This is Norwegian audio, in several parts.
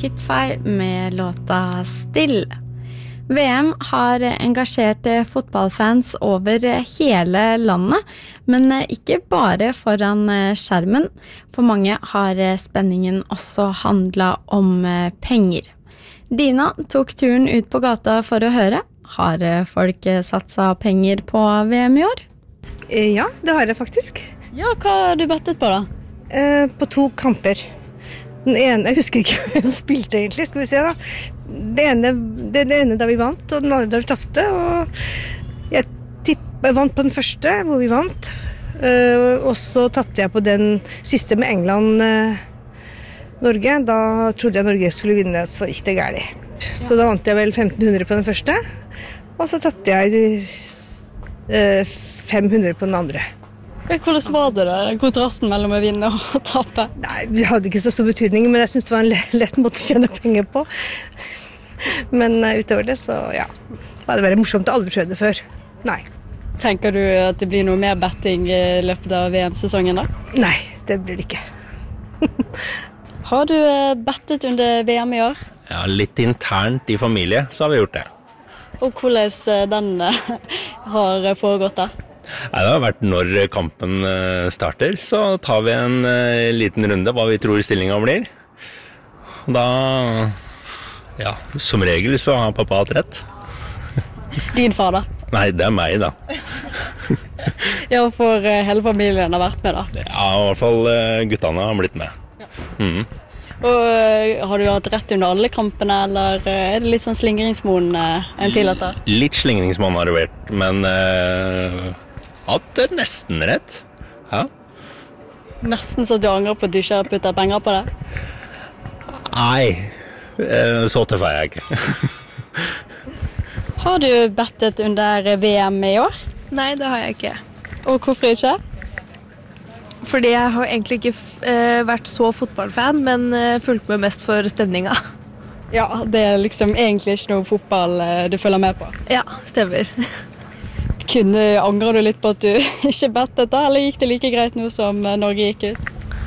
Kitfy med låta Still. VM har engasjert fotballfans over hele landet, men ikke bare foran skjermen. For mange har spenningen også handlet om penger. Dina tok turen ut på gata for å høre. Har folk satset penger på VM i år? Ja, det har jeg faktisk. Ja, hva har du bettet på da? På 2 kamper. Den ene, jeg husker ikke hvem som spilte egentlig, skal vi se da. Det ene da vi vant, og den andre da vi tappte, og jeg vant på den første, hvor vi vant, og så tappte jeg på den siste med England-Norge. Da trodde jeg Norge skulle vinne, så gikk det gærent. Så da vant jeg vel 1500 på den første, og så tappte jeg 500 på den andre. Hvordan var det da, kontrasten mellom å vinne og tappe? Nei, det hadde ikke så stor betydning, men jeg synes det var en lett måte å tjene penger på. Men utover det, så ja, det var morsomt. Jeg har aldri prøvd det før. Nei. Tenker du at det blir noe mer betting i løpet av VM-sesongen da? Nei, det blir det ikke. Har du bettet under VM i år? Ja, litt internt i familie, så har vi gjort det. Og hvordan den har foregått da? Nei, det har vært når kampen starter, så tar vi en liten runde, hva vi tror stillingen blir. Da, ja, som regel så har pappa hatt rett. Din far da? Nei, det er meg da. Ja, for hele familien har vært med da? Ja, i hvert fall guttene har blitt med. Mm. Og har du hatt rett under alle kampene, eller er det litt sånn slingringsmonn en tillater? Litt slingringsmonn har det vært, men hatt nesten rett. Ja. Nesten så du angrer på at du ikke har puttet penger på det? Nei, så tøff er jeg ikke. Har du bettet under VM i år? Nei, det har jeg ikke. Og hvorfor ikke? Fordi jeg har egentlig ikke vært så fotballfan, men fulgt med mest for stemninga. Ja, det er liksom egentlig ikke noe fotball du følger med på. Ja, stemmer. Angrer du litt på at du ikke bettet da, eller gikk det like greit nå som Norge gikk ut?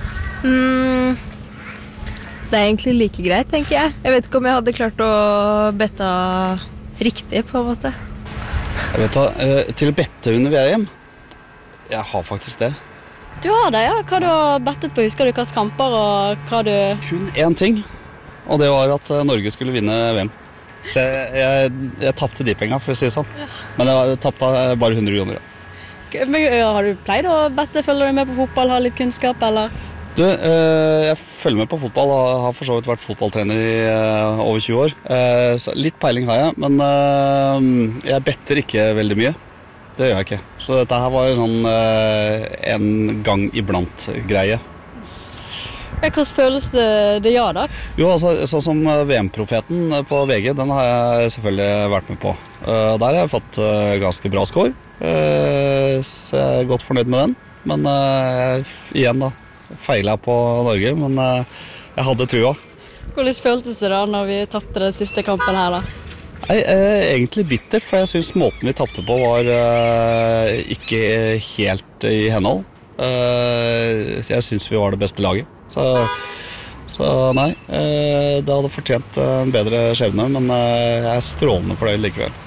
Det er egentlig like greit, tenker jeg. Jeg vet ikke om jeg hadde klart å bette riktig, på en måte. Jeg vet da, til å bette under VM? Jeg har faktisk det. Du har det, ja. Hva du har bettet på? Husker du hva kamper og hva du... Kun én ting, og det var at Norge skulle vinne VM. Så jeg tappte de pengene, for å si det sånn. Men jeg tappte bare 100 kroner. Ja. Men, har du pleid å bette? Følger du med på fotball? Har litt kunnskap, eller? Du, jeg følger med på fotball og har for så vidt vært fotballtrener i over 20 år. Så litt peiling har jeg, men jeg better ikke veldig mye. Det gjør jeg ikke. Så dette her var en gang iblant greie. Hvordan føles det ja da? Jo, altså, sånn som VM-profeten på VG, den har jeg selvfølgelig vært med på. Der har jeg fått ganske bra score, så jeg er godt fornøyd med den. Men igjen da, feilet jeg på Norge, men jeg hadde trua. Hvordan føltes det da når vi tappte den siste kampen her da? Nei, egentlig bittert, for jeg synes måten vi tappte på var ikke helt i henhold. Jeg synes vi var det beste laget. Så nei, det hadde fortjent en bedre skjebne, men jeg er strålende fornøyd likevel.